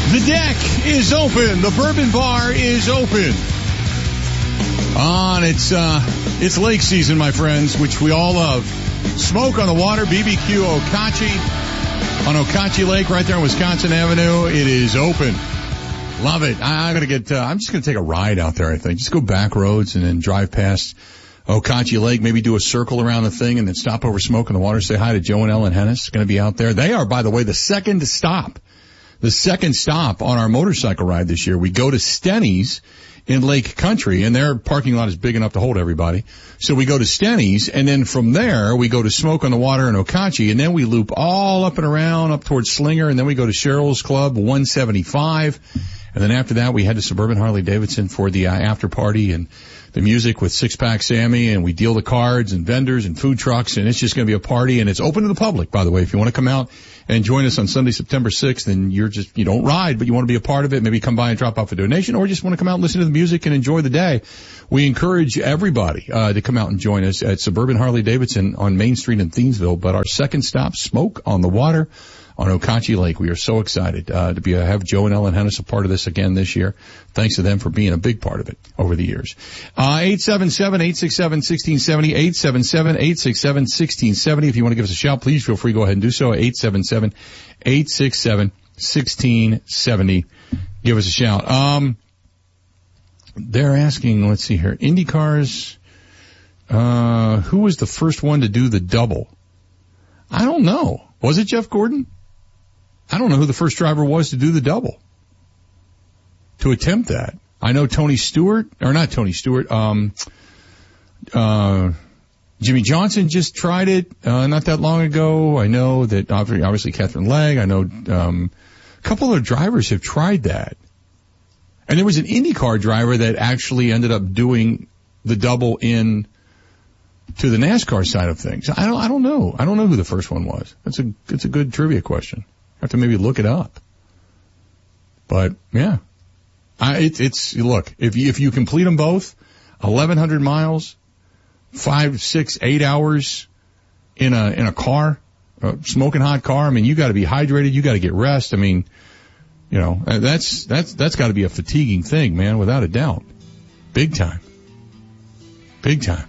The deck is open. The Bourbon Bar is open. It's lake season, my friends, which we all love. Smoke on the water, BBQ Okachi on Okachi Lake right there on Wisconsin Avenue. It is open. Love it. I'm just going to take a ride out there, I think. Just go back roads and then drive past Okachi Lake, maybe do a circle around the thing and then stop over Smoke on the Water, say hi to Joe and Ellen Hennis. Going to be out there. They are, by the way, the second stop on our motorcycle ride this year. We go to Stenny's in Lake Country, and their parking lot is big enough to hold everybody. So we go to Stenny's, and then from there, we go to Smoke on the Water and Okachi, and then we loop all up and around up towards Slinger, and then we go to Cheryl's Club 175. And then after that, we head to Suburban Harley Davidson for the after party and the music with Six Pack Sammy, and we deal the cards and vendors and food trucks, and it's just going to be a party, and it's open to the public, by the way. If you want to come out and join us on Sunday, September 6th, and you don't ride, but you want to be a part of it, maybe come by and drop off a donation, or just want to come out and listen to the music and enjoy the day, we encourage everybody to come out and join us at Suburban Harley Davidson on Main Street in Thiensville. But our second stop, Smoke on the Water on Okachi Lake. We are so excited to have Joe and Ellen Hennis a part of this again this year. Thanks to them for being a big part of it over the years. 877-867-1670, 877-867-1670. If you want to give us a shout, please feel free to go ahead and do so. 877-867-1670. Give us a shout. They're asking, let's see here, IndyCars, who was the first one to do the double? I don't know. Was it Jeff Gordon? I don't know who the first driver was to do the double, to attempt that. I know Jimmy Johnson just tried it not that long ago. I know that obviously Catherine Legg. I know a couple of drivers have tried that. And there was an IndyCar driver that actually ended up doing the double in to the NASCAR side of things. I don't know. I don't know who the first one was. It's a good trivia question. I have to maybe look it up. But yeah, look, if you complete them both, 1,100 miles, 5, 6, 8 hours in a car, a smoking hot car. I mean, you got to be hydrated. You got to get rest. I mean, that's got to be a fatiguing thing, man, without a doubt. Big time. Big time.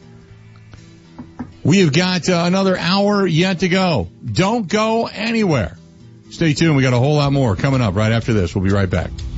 We have got another hour yet to go. Don't go anywhere. Stay tuned. We got a whole lot more coming up right after this. We'll be right back.